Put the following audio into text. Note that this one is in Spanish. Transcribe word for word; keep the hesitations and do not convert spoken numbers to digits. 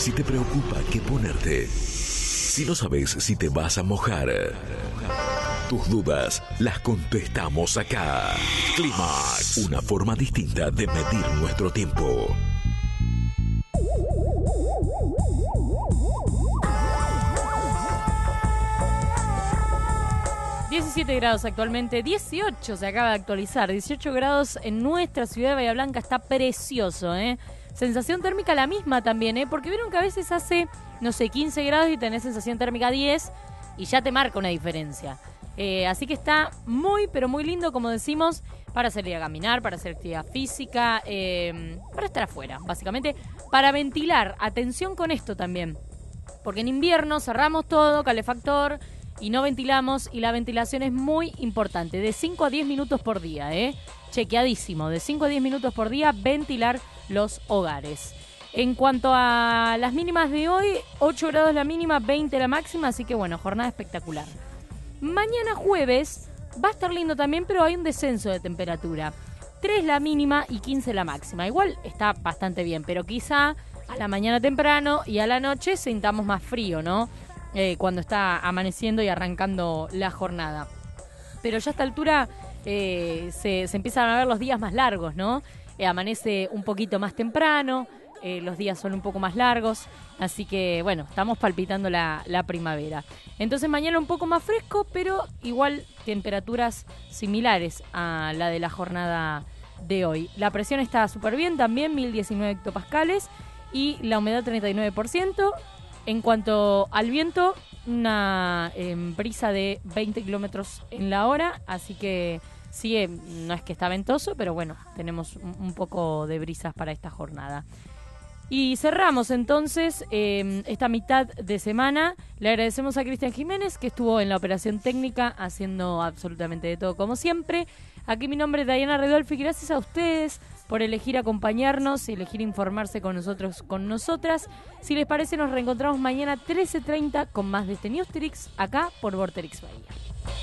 Si te preocupa qué ponerte, si no sabes si te vas a mojar, tus dudas las contestamos acá. Clímax, una forma distinta de medir nuestro tiempo. diecisiete grados actualmente, dieciocho se acaba de actualizar, dieciocho grados en nuestra ciudad de Bahía Blanca, está precioso, ¿eh? Sensación térmica la misma también, ¿eh? Porque vieron que a veces hace, no sé, quince grados y tenés sensación térmica diez y ya te marca una diferencia. Eh, así que está muy, pero muy lindo, como decimos, para salir a caminar, para hacer actividad física, eh, para estar afuera, básicamente, para ventilar. Atención con esto también, porque en invierno cerramos todo, calefactor, y no ventilamos, y la ventilación es muy importante, de cinco a diez minutos por día, ¿eh? Chequeadísimo, de cinco a diez minutos por día, ventilar los hogares. En cuanto a las mínimas de hoy, ocho grados la mínima, veinte la máxima, así que bueno, jornada espectacular. Mañana jueves va a estar lindo también, pero hay un descenso de temperatura. tres la mínima y quince la máxima. Igual está bastante bien, pero quizá a la mañana temprano y a la noche sintamos más frío, ¿no? Eh, cuando está amaneciendo y arrancando la jornada. Pero ya a esta altura eh, se, se empiezan a ver los días más largos, ¿no? Eh, amanece un poquito más temprano, eh, los días son un poco más largos, así que, bueno, estamos palpitando la, la primavera. Entonces mañana un poco más fresco, pero igual temperaturas similares a la de la jornada de hoy. La presión está súper bien también, mil diecinueve hectopascales, y la humedad treinta y nueve por ciento. En cuanto al viento, una eh, brisa de veinte kilómetros en la hora, así que sigue, no es que está ventoso, pero bueno, tenemos un, un poco de brisas para esta jornada. Y cerramos entonces eh, esta mitad de semana. Le agradecemos a Cristian Jiménez, que estuvo en la operación técnica haciendo absolutamente de todo como siempre. Aquí mi nombre es Diana Redolfi, gracias a ustedes por elegir acompañarnos y elegir informarse con nosotros, con nosotras. Si les parece, nos reencontramos mañana trece treinta con más de este Newsterix, acá por Vorterix Bahía.